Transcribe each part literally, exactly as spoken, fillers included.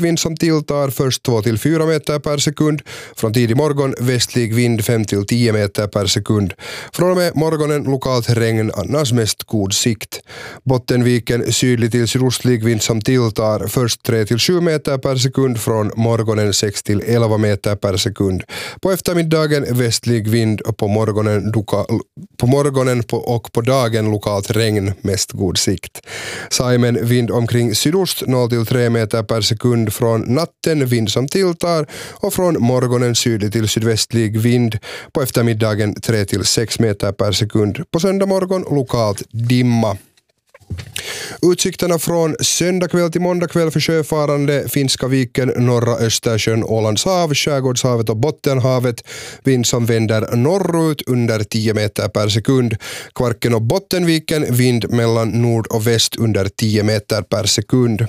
vind som tilltar, först två till fyra meter per sekund. Från tidig morgon västlig vind fem till tio meter per sekund. Från och med morgonen lokalt regn, annars mest god sikt. Bottenviken sydlig till sydostlig vind som tilltar, först tre till sju meter per sekund, från morgonen sex till elva meter per sekund. På eftermiddagen västlig vind och på morgonen, loka, på morgonen på, och på dagen lokalt regn, mest god sikt. Saimen vind omkring sydost noll till tre meter per sekund, från natten vind som tilltar och från morgonen sydlig till sydvästlig vind, på eftermiddagen tre till sex meter per sekund. På söndag morgon lokalt dimma. Utsikterna från söndag kväll till måndag kväll för sjöfarande: Finska viken, norra Östersjön, Ålands hav, Skärgårdshavet och Bottenhavet. Vind som vänder norrut under tio meter per sekund. Kvarken och Bottenviken, vind mellan nord och väst under tio meter per sekund.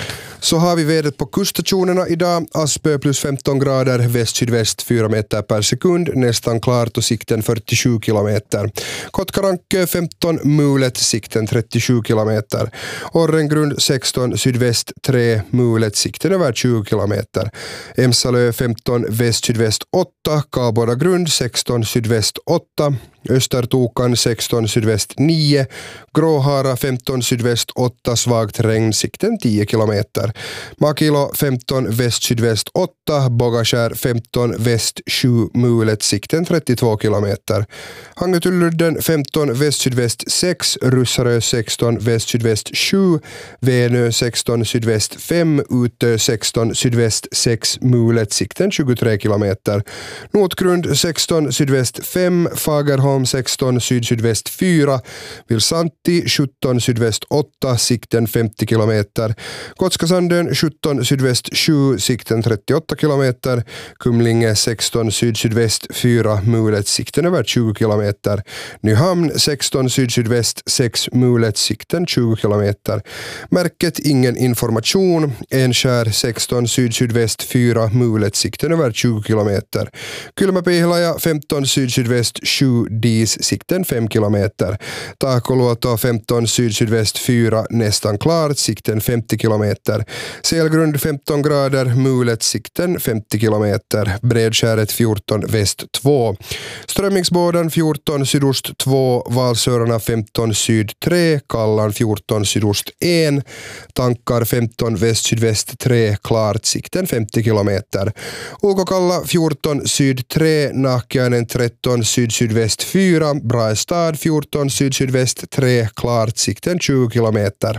Så har vi vädret på kuststationerna idag. Aspö plus femton grader, väst-sydväst fyra meter per sekund, nästan klart och sikten fyrtiosju kilometer. Kotkarankö femton, mulet, sikten trettiosju kilometer. Orrengrund sexton, sydväst tre, mulet, sikten över tjugo kilometer. Emsalö femton, väst-sydväst åtta, Kabordagrund sexton, sydväst åtta. Östertokan sexton, sydväst nio, Gråhara femton, sydväst åtta, svagt regn, sikten tio kilometer. Makilo femton, väst sydväst åtta, Bogaskär femton, väst sju, mulet, sikten trettiotvå kilometer. Hangetulludden femton, väst sydväst sex, Russarö sexton, väst sydväst sju, Venö sexton, sydväst fem, Utö sexton, sydväst sex, mulet, sikten tjugotre kilometer. Notgrund sexton, sydväst fem, Fagerholm sexton, syd-sydväst fyra, Vilsanti sjutton, sydväst åtta, sikten femtio kilometer. Gotskasanden sjutton, sydväst sju, sikten trettioåtta kilometer. Kumlinge sexton, syd-sydväst fyra, mulet, sikten över tjugo kilometer. Nyhamn sexton, syd-sydväst sex, mulet, sikten tjugo kilometer. Märket ingen information. Enskär sexton, syd-sydväst fyra, mulet, sikten över tjugo kilometer. Kylmäpihlaja femton, syd-sydväst sju, dis, sikten fem kilometer. Takoluoto femton, syd-sydväst fyra, nästan klart, sikten femtio kilometer. Selgrund femton grader, mulet, sikten femtio kilometer. Bredskäret fjorton, väst två. Strömmingsbåden fjorton, sydost två, Valsörarna femton, syd tre, Kallan fjorton, sydost ett. Tankar femton, väst sydväst tre, klart, sikten femtio kilometer. Ulkokalla fjorton, syd tre, Nahkiainen tretton, syd sydväst fyra, Braestad fjorton, syd-sydväst tre, klart, sikten tjugo kilometer.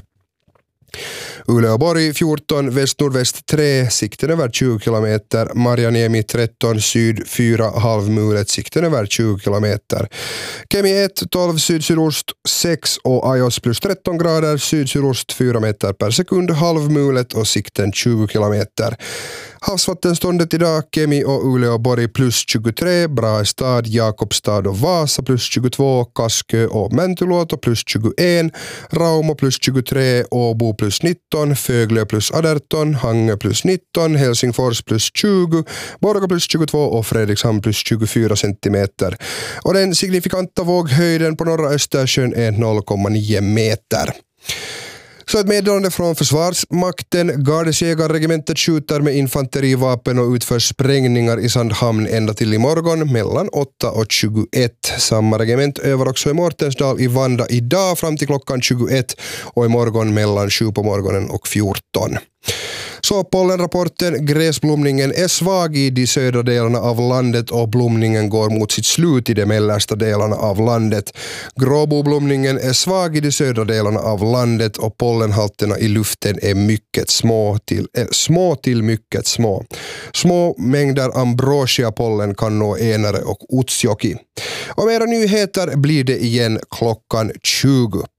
Uleåborg fjorton, väst-nordväst tre, sikten över tjugo kilometer. Marjaniemi tretton, syd fyra, halvmulet, sikten över tjugo kilometer. Kemi ett, tolv, syd-sydost sex och Ajos plus tretton grader, syd-sydost fyra meter per sekund, halvmulet och sikten tjugo kilometer. Havsvattenståndet idag: Kemi och Uleåborg plus tjugotre, Braestad, Jakobstad och Vasa plus tjugotvå, Kaskö och Mäntyluoto plus tjugoett, Raumo plus tjugotre, Åbo plus nitton, Föglö plus arton, Hangö plus nitton, Helsingfors plus tjugo, Borgå plus tjugotvå och Fredrikshamn plus tjugofyra centimeter. Och den signifikanta våghöjden på norra Östersjön är noll komma nio meter. Så ett meddelande från Försvarsmakten: Gardesjägarregementet skjuter med infanterivapen och utför sprängningar i Sandhamn ända till imorgon mellan åtta och tjugoett. Samma regement övar också i Mårtensdal i Vanda idag fram till klockan tjugoett och imorgon mellan sju på morgonen och fjorton. Så pollenrapporten: gräsblomningen är svag i de södra delarna av landet och blomningen går mot sitt slut i de mellersta delarna av landet. Gråboblomningen är svag i de södra delarna av landet och pollenhalterna i luften är mycket små till, äh, små till mycket små. Små mängder ambrosia-pollen kan nå Enare och Utsjoki. Och mera nyheter blir det igen klockan tjugo.